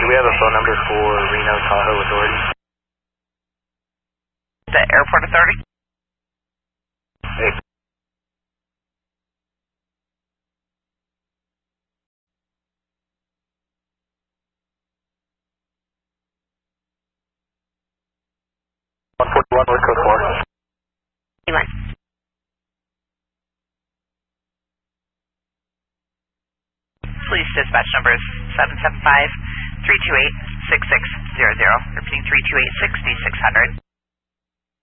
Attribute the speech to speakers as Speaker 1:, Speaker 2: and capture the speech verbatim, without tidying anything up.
Speaker 1: we have a phone number for Reno Tahoe Authority?
Speaker 2: The Airport Authority?
Speaker 1: Hey. one forty-one, what's code four?
Speaker 2: Line. Police dispatch number is seven seven five, three two eight, six six zero zero. Repeating three two eight, six six zero zero.